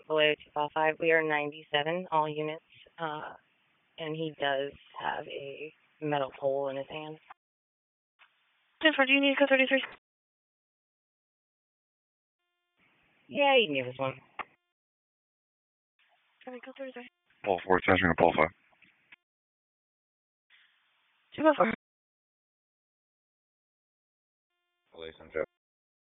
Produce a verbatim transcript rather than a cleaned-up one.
below two five five. We are ninety-seven, all units, uh, and he does have a metal pole in his hand. Jennifer, do you need code thirty-three? Yeah, you can give us one. Sorry, code thirty-three. Pole four, attaching a pole five. two oh four. Relation check.